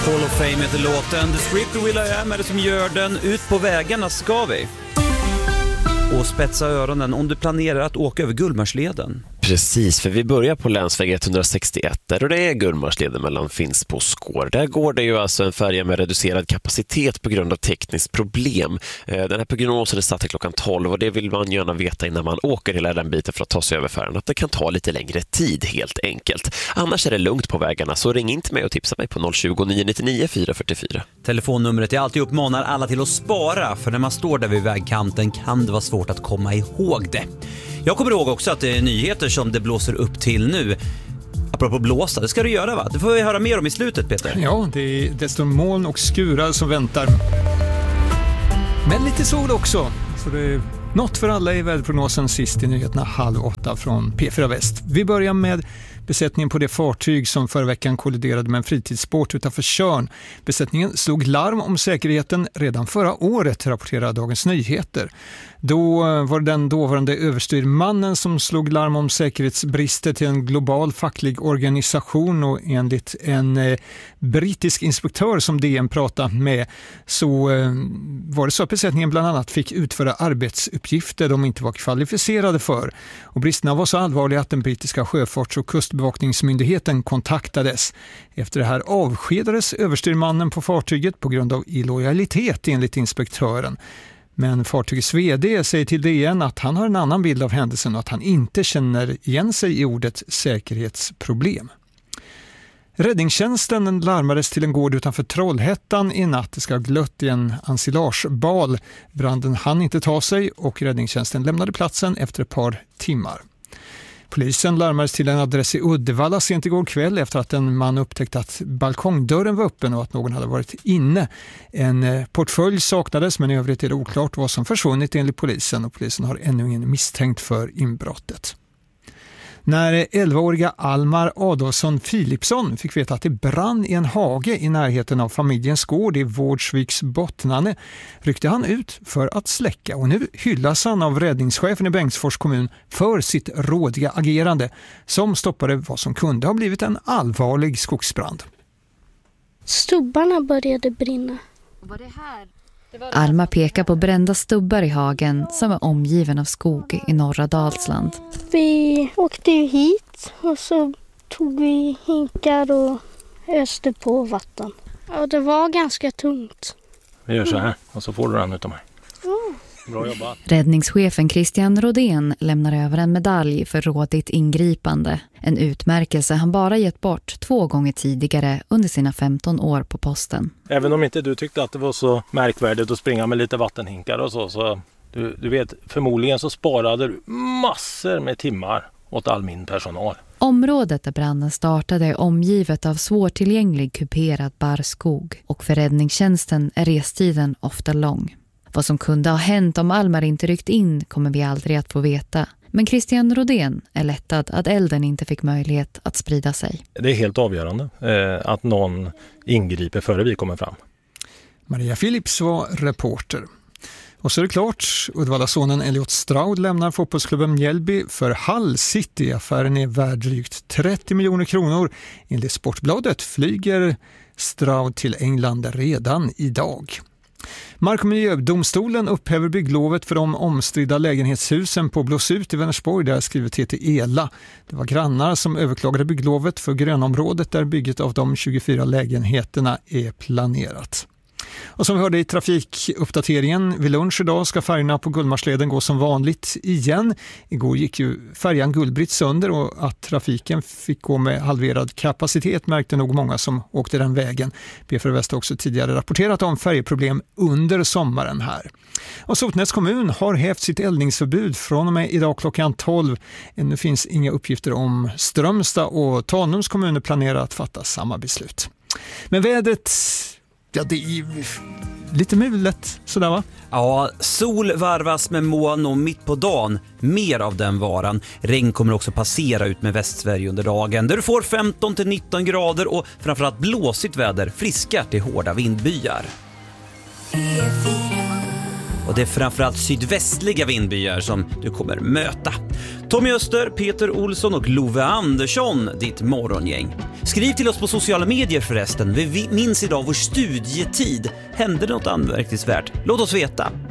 Hall of Fame heter låten. The Script Will I Am är det som gör den. Ut på vägarna ska vi. Och spetsa öronen om du planerar att åka över Gullmarsleden. Precis, för vi börjar på länsväg 161 där, och det är Gullmarsleden mellan Finnsbo och Skår. Där går det ju alltså en färja med reducerad kapacitet på grund av tekniskt problem. Den här prognosen är satt till klockan 12 och det vill man gärna veta innan man åker hela den biten för att ta sig över färjan, att det kan ta lite längre tid helt enkelt. Annars är det lugnt på vägarna, så ring inte mig och tipsa mig på 020 999 444. Telefonnumret är alltid uppmanar alla till att spara, för när man står där vid vägkanten kan det vara svårt att komma ihåg det. Jag kommer ihåg också att det är nyheter som det blåser upp till nu. Apropå blåsa, det ska du göra, va? Det får vi höra mer om i slutet, Peter. Ja, det är desto moln och skurar som väntar. Men lite sol också. Så det är något för alla i väderprognosen sist i nyheterna 7:30 från P4 Väst. Vi börjar med besättningen på det fartyg som förra veckan kolliderade med en fritidsbåt utanför Tjörn. Besättningen slog larm om säkerheten redan förra året, rapporterar Dagens Nyheter. Då var det den dåvarande överstyrmannen som slog larm om säkerhetsbrister till en global facklig organisation, och enligt en brittisk inspektör som DN pratade med så var det så att besättningen bland annat fick utföra arbetsuppgifter de inte var kvalificerade för. Och bristerna var så allvarliga att den brittiska sjöfarts- och kustbevakningsmyndigheten kontaktades. Efter det här avskedades överstyrmannen på fartyget på grund av illojalitet enligt inspektören. Men fartygets vd säger till DN att han har en annan bild av händelsen och att han inte känner igen sig i ordet säkerhetsproblem. Räddningstjänsten larmades till en gård utanför Trollhättan i natt. Det ska ha glött i en ensilagebal. Branden hann inte ta sig och räddningstjänsten lämnade platsen efter ett par timmar. Polisen larmades till en adress i Uddevalla sent igår kväll efter att en man upptäckte att balkongdörren var öppen och att någon hade varit inne. En portfölj saknades, men i övrigt är det oklart vad som försvunnit enligt polisen, och polisen har ännu ingen misstänkt för inbrottet. När 11-åriga Almar Adolfsson Philipsson fick veta att det brann i en hage i närheten av familjens gård i Vårdsviks Bottnane ryckte han ut för att släcka, och nu hyllas han av räddningschefen i Bengtsfors kommun för sitt rådiga agerande som stoppade vad som kunde ha blivit en allvarlig skogsbrand. Stubbarna började brinna. Var det här? Alma pekar på brända stubbar i hagen som är omgiven av skog i norra Dalsland. Vi åkte ju hit och så tog vi hinkar och öste på vatten. Ja, det var ganska tungt. Vi gör så här och så får du den utav mig. Bra jobbat. Räddningschefen Christian Rodén lämnar över en medalj för rådigt ingripande. En utmärkelse han bara gett bort 2 gånger tidigare under sina 15 år på posten. Även om inte du tyckte att det var så märkvärdigt att springa med lite vattenhinkar och så du vet, förmodligen så sparade du massor med timmar åt all min personal. Området där branden startade är omgivet av svårtillgänglig kuperad barrskog, och för räddningstjänsten är restiden ofta lång. Vad som kunde ha hänt om Almar inte ryckt in kommer vi aldrig att få veta. Men Christian Rodén är lättad att elden inte fick möjlighet att sprida sig. Det är helt avgörande att någon ingriper före vi kommer fram. Maria Philips var reporter. Och så är det klart, Uddevallasonen Elliot Stroud lämnar fotbollsklubben Mjällby för Hull City. Affären är värd drygt 30 miljoner kronor. Enligt Sportbladet flyger Stroud till England redan idag. Mark- och miljödomstolen upphäver bygglovet för de omstridda lägenhetshusen på Blåsut i Vänersborg, där skriver TT Ela. Det var grannar som överklagade bygglovet för grönområdet där bygget av de 24 lägenheterna är planerat. Och som vi hörde i trafikuppdateringen, vid lunch idag ska färgerna på Gullmarsleden gå som vanligt igen. Igår gick ju färjan Gullbritt sönder, och att trafiken fick gå med halverad kapacitet märkte nog många som åkte den vägen. P4 Väst har också tidigare rapporterat om färjeproblem under sommaren här. Och Sotnäs kommun har hävt sitt eldningsförbud från och med idag klockan 12. Ännu finns inga uppgifter om Strömstad, och Tanums kommuner planerar att fatta samma beslut. Men vädret... Ja, det är lite mulet, sådär va? Ja, sol varvas med moln och mitt på dagen mer av den varan. Regn kommer också passera ut med Västsverige under dagen, där du får 15-19 grader och framförallt blåsigt väder, friska till hårda vindbyar. Och det är framförallt sydvästliga vindbyar som du kommer möta. Tommy Öster, Peter Olsson och Love Andersson, ditt morgongäng. Skriv till oss på sociala medier förresten. Vi minns idag vår studietid. Hände något anmärkningsvärt? Låt oss veta.